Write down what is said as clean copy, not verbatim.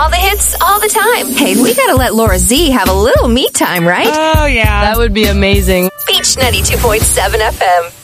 all the hits all the time. Hey, we gotta let Laura Z have a little me time, right? Oh, yeah. That would be amazing. Beach 92.7 FM.